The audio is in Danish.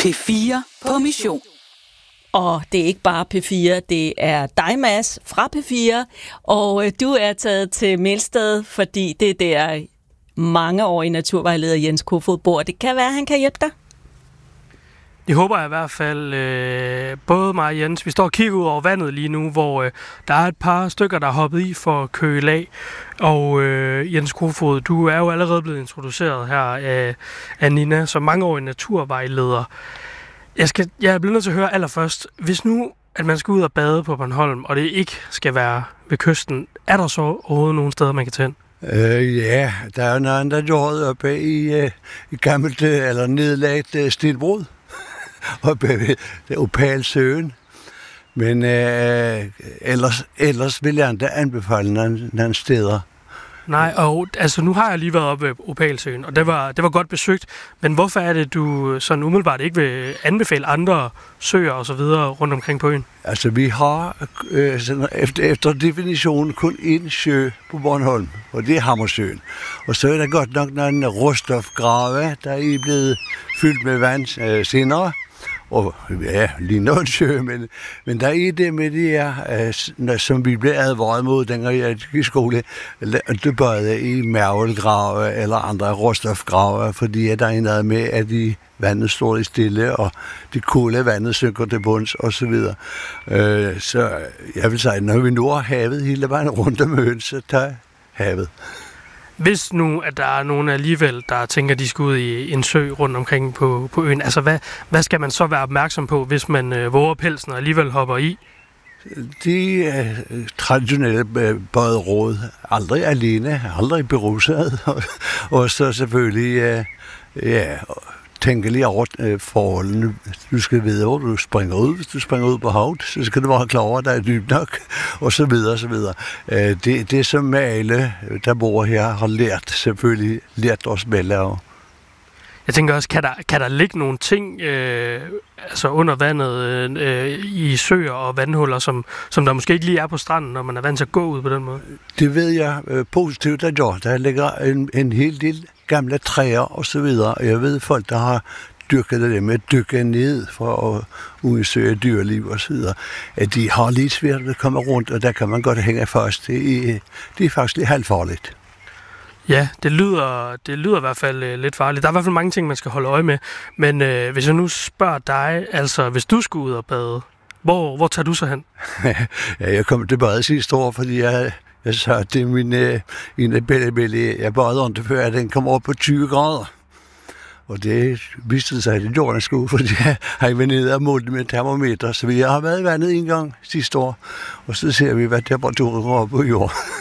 P4 på mission. Og det er ikke bare P4, det er dig, Mads, fra P4. Og du er taget til Melsted, fordi det er der mangeårige naturvejleder Jens Kofod bor. Det kan være, at han kan hjælpe dig. Det håber jeg i hvert fald. Både mig og Jens, vi står og kigger ud over vandet lige nu, hvor der er et par stykker, der er hoppet i for at køle af. Og Jens Kofod, du er jo allerede blevet introduceret her af Nina som mangeårig naturvejleder. Jeg er blevet nødt til at høre allerførst, hvis nu at man skal ud og bade på Bornholm, og det ikke skal være ved kysten, er der så overhovedet nogle steder, man kan tage ind? Ja, der er jo noget, der gjort oppe i gammelt eller nedlagt Stilbrud, oppe ved Opalsøen. Men ellers vil jeg ikke anbefale nogle steder. Nej, og altså nu har jeg lige været oppe ved Opalsøen, og det var godt besøgt. Men hvorfor er det, du sådan umiddelbart ikke vil anbefale andre søer og så videre rundt omkring på øen? Altså vi har efter definitionen kun én sø på Bornholm, og det er Hammersøen. Og så er der godt nok nogle råstofgrave, der er blevet fyldt med vand senere. Og ja, lige noget sø, men der er det med de her, som vi blev advaret mod, dengang jeg gik i skole, det både i mærvelgrave eller andre råstofgrave, fordi der er noget med, at vandet står i stille, og det kolde vandet synker til bunds, og så videre. Så jeg vil sige, når vi nu har havet hele vejen rundt om øen, så tager havet. Hvis nu, at der er nogen alligevel, der tænker, at de skal ud i en sø rundt omkring på øen, altså hvad skal man så være opmærksom på, hvis man våger pelsen og alligevel hopper i? De traditionelle baderåd, aldrig alene, aldrig beruset, og så selvfølgelig, tænke lige over forholdene. Du skal vide, hvor du springer ud. Hvis du springer ud på havet, så skal du være klar over, at der er dybt nok, og så videre, og så videre. Det som alle, der bor her, har lært os vel af. Jeg tænker også, kan der ligge nogle ting altså under vandet i søer og vandhuller, som der måske ikke lige er på stranden, når man er vant til at gå ud på den måde? Det ved jeg positivt, at der ligger en hel del gamle træer og så videre. Jeg ved folk, der har dyrket det med at dykke ned for at undersøge dyreliv og så videre, at de har lidt svært at komme rundt, og der kan man godt hænge fast. Det er faktisk lidt halvfarligt. Ja, det lyder i hvert fald lidt farligt. Der er i hvert fald mange ting, man skal holde øje med. Men hvis jeg nu spørger dig, altså hvis du skulle ud og bade, hvor tager du så hen? Ja, jeg kom til bade sidste år, fordi jeg sagde til min bælle, jeg badede ikke før, at den kom op på 20 grader. Og det viste sig, at det gjorde den sgu, fordi jeg har været nede og målt med termometer, så jeg har været i vandet en gang sidste år, og så ser vi, hvad temperaturen går op på jord.